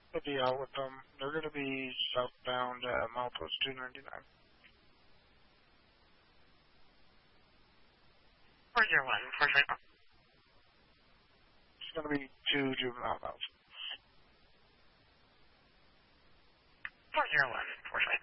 I'll be out with them. They're going to be southbound milepost 299. 401, 401. It's going to be 2 juvenile mouths. 401, 401.